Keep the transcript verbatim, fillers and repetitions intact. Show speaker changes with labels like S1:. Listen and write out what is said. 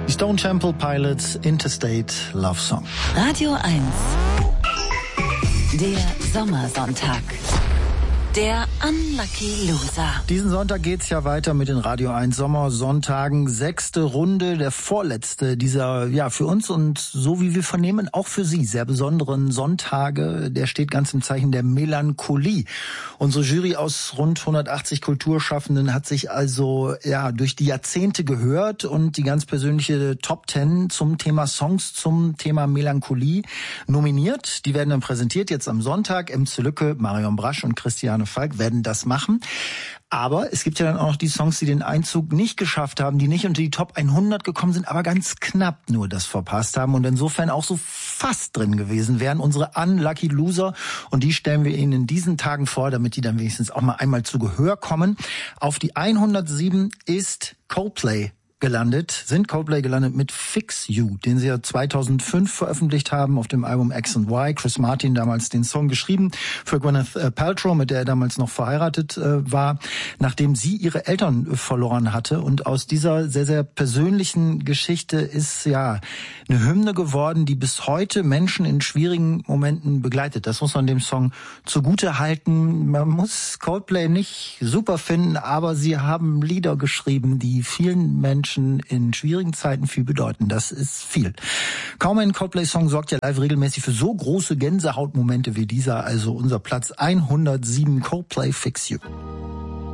S1: Stone Temple Pilots, Interstate Love Song.
S2: Radio eins. Der Sommersonntag. Der Unlucky Loser.
S1: Diesen Sonntag geht's ja weiter mit den Radio eins Sommersonntagen. Sechste Runde, der vorletzte dieser, ja, für uns und so wie wir vernehmen, auch für Sie sehr besonderen Sonntage. Der steht ganz im Zeichen der Melancholie. Unsere Jury aus rund hundertachtzig Kulturschaffenden hat sich also, ja, durch die Jahrzehnte gehört und die ganz persönliche Top Ten zum Thema Songs zum Thema Melancholie nominiert. Die werden dann präsentiert jetzt am Sonntag. Emze Lücke, Marion Brasch und Christiane Falk werden das machen. Aber es gibt ja dann auch noch die Songs, die den Einzug nicht geschafft haben, die nicht unter die Top hundert gekommen sind, aber ganz knapp nur das verpasst haben und insofern auch so fast drin gewesen wären. Unsere Unlucky Loser. Und die stellen wir Ihnen in diesen Tagen vor, damit die dann wenigstens auch mal einmal zu Gehör kommen. Auf die hundertsieben ist Coldplay gelandet, sind Coldplay gelandet mit Fix You, den sie ja zweitausendfünf veröffentlicht haben auf dem Album X and Y. Chris Martin damals den Song geschrieben für Gwyneth Paltrow, mit der er damals noch verheiratet äh, war, nachdem sie ihre Eltern äh, verloren hatte. Und aus dieser sehr, sehr persönlichen Geschichte ist ja eine Hymne geworden, die bis heute Menschen in schwierigen Momenten begleitet. Das muss man dem Song zugute halten. Man muss Coldplay nicht super finden, aber sie haben Lieder geschrieben, die vielen Menschen in schwierigen Zeiten viel bedeuten. Das ist viel. Kaum ein Coldplay-Song sorgt ja live regelmäßig für so große Gänsehautmomente wie dieser. Also unser Platz hundertsieben, Coldplay Fix You.